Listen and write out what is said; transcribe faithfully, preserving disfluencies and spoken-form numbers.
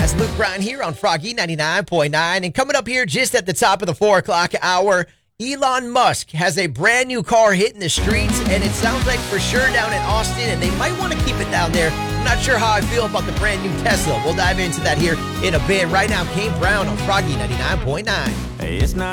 That's Luke Bryan here on Froggy ninety-nine point nine. And coming up here just at the top of the four o'clock hour, Elon Musk has a brand new car hitting the streets, and it sounds like for sure down in Austin, and they might want to keep it down there. I'm not sure how I feel about the brand new Tesla. We'll dive into that here in a bit. Right now, Kane Brown on Froggy ninety-nine point nine. Hey, it's not